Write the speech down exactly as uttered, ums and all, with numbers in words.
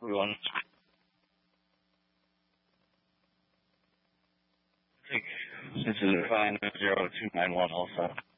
everyone. I think this is five nine zero two nine one also.